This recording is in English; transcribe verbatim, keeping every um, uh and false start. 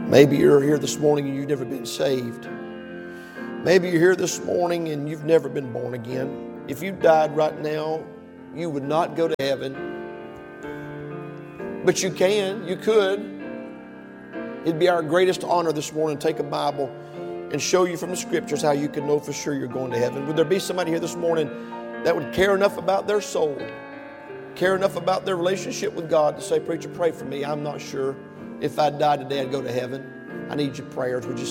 Maybe you're here this morning and you've never been saved. Maybe you're here this morning and you've never been born again. If you died right now, you would not go to heaven. But you can, you could. It'd be our greatest honor this morning to take a Bible and show you from the Scriptures how you can know for sure you're going to heaven. Would there be somebody here this morning that would care enough about their soul, care enough about their relationship with God to say, preacher, pray for me. I'm not sure if I died today I'd go to heaven. I need your prayers. Would you